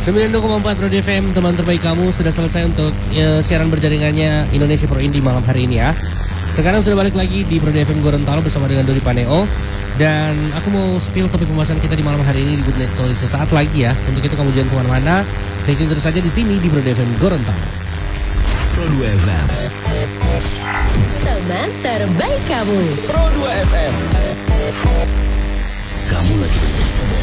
92,4 Rodia FM, teman terbaik kamu sudah selesai untuk siaran berjaringannya Indonesia Pro Indie malam hari ini ya. Sekarang sudah balik lagi di Rodia FM Gorontalo bersama dengan Dodi Paneo. Dan aku mau spill topik pembahasan kita di malam hari ini di Good Night Story sesaat lagi ya. Untuk itu kamu jangan kemana-mana, stay tune terus saja di sini di Rodia FM Gorontalo. Pro 2 FM, teman terbaik kamu. Pro 2 FM. Kamu lagi dengerin